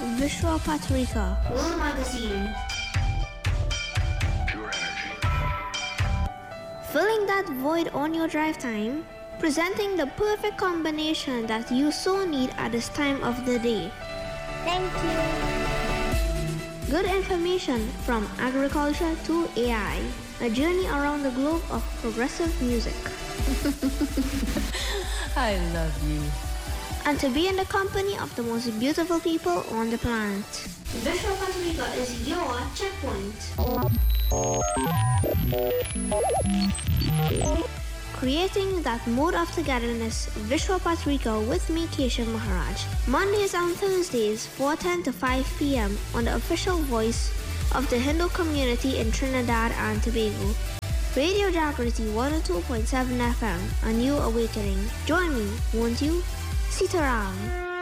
Vishwa Patrika World Magazine. Pure energy. filling that void on your drive time, presenting the perfect combination that you so need at this time of the day. Thank you. Good information from agriculture to AI, a journey around the globe of progressive music. I love you. And to be in the company of the most beautiful people on the planet. Vishwa Patrika is your checkpoint. Creating that mood of togetherness, Vishwa Patrika with me, Keshav Maharaj. Mondays and Thursdays, 4:10 to 5 p.m. on the official voice of the Hindu community in Trinidad and Tobago. Radio Jagriti 102.7 FM, a new awakening. Join me, won't you? Sitaram.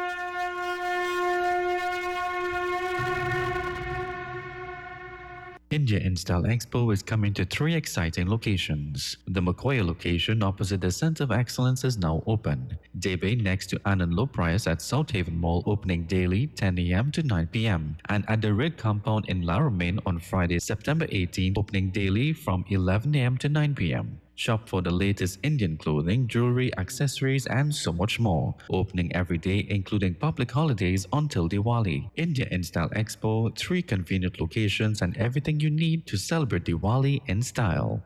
India Install Expo is coming to 3 exciting locations. The Makoya location opposite the Center of Excellence is now open. Debe next to Anand Low Price at South Haven Mall opening daily 10 a.m. to 9 p.m. And at the Red Compound in Laramine on Friday, September 18 opening daily from 11 a.m. to 9 p.m. Shop for the latest Indian clothing, jewelry, accessories and so much more. Opening every day including public holidays until Diwali. India Install Expo, 3 convenient locations and everything you need to celebrate Diwali in style.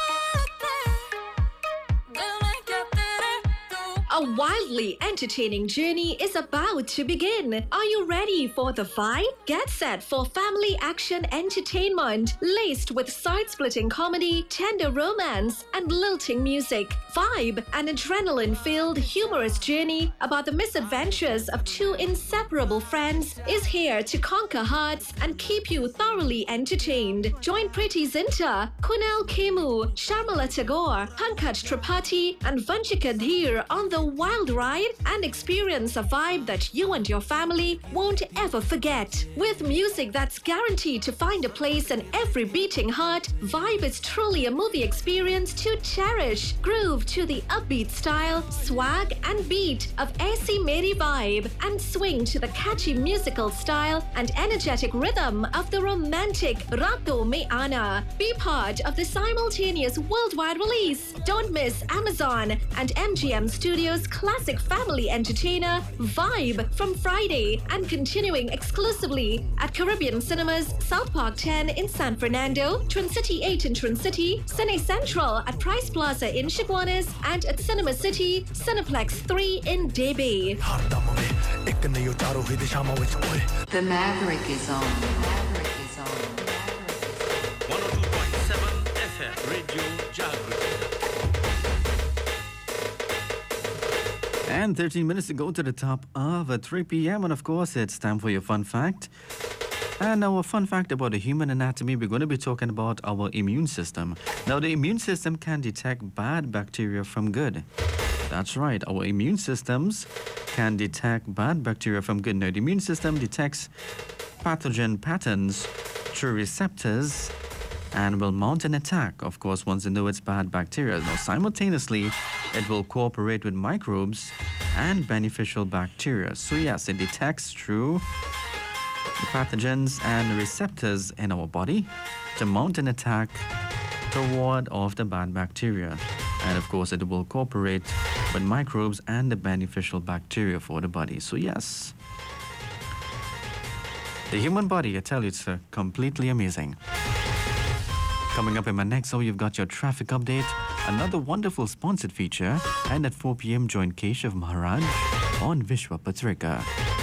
A wildly entertaining journey is about to begin. Are you ready for the vibe? Get set for family action entertainment laced with side-splitting comedy, tender romance, and lilting music. Vibe, an adrenaline-filled, humorous journey about the misadventures of 2 inseparable friends, is here to conquer hearts and keep you thoroughly entertained. Join Priti Zinta, Kunal Kemu, Sharmila Tagore, Pankaj Tripathi, and Vanchika Dheer on the wild ride and experience a vibe that you and your family won't ever forget. With music that's guaranteed to find a place in every beating heart, Vibe is truly a movie experience to cherish. Groove to the upbeat style, swag and beat of Aisi Meri Vibe, and swing to the catchy musical style and energetic rhythm of the romantic Rato Me Ana. Be part of the simultaneous worldwide release. Don't miss Amazon and MGM Studios classic family entertainer Vibe from Friday and continuing exclusively at Caribbean Cinemas, South Park 10 in San Fernando, Twin City 8 in Twin City, Cine Central at Price Plaza in Chaguanas, and at Cinema City, Cineplex 3 in Debe. The Maverick is on. The Maverick is on. 102.7 FM Radio Jagriti. And 13 minutes to go to the top of 3 p.m. And of course, it's time for your fun fact. And our fun fact about the human anatomy, we're going to be talking about our immune system. Now, the immune system can detect bad bacteria from good. That's right, our immune systems can detect bad bacteria from good. Now, the immune system detects pathogen patterns through receptors and will mount an attack, of course, once it knows it's bad bacteria. Now, simultaneously, it will cooperate with microbes and beneficial bacteria. So yes, it detects through the pathogens and receptors in our body to mount an attack toward off the bad bacteria. And of course, it will cooperate with microbes and the beneficial bacteria for the body. So yes, the human body, I tell you, it's completely amazing. Coming up in my next hour, you've got your traffic update, another wonderful sponsored feature, and at 4 p.m. join Keshav Maharaj on Vishwa Patrika.